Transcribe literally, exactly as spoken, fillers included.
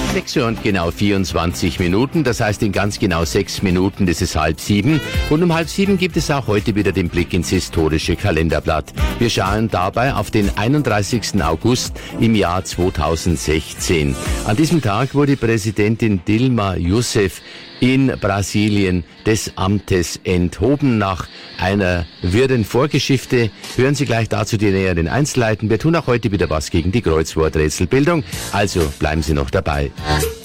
sechs Uhr und genau vierundzwanzig Minuten, das heißt in ganz genau sechs Minuten, das ist halb sieben. Und um halb sieben gibt es auch heute wieder den Blick ins historische Kalenderblatt. Wir schauen dabei auf den einunddreißigsten August im Jahr zweitausendsechzehn. An diesem Tag wurde Präsidentin Dilma Rousseff in Brasilien des Amtes enthoben nach einer wirren Vorgeschichte. Hören Sie gleich dazu die näheren Einzelheiten. Wir tun auch heute wieder was gegen die Kreuzworträtselbildung. Also bleiben Sie noch dabei.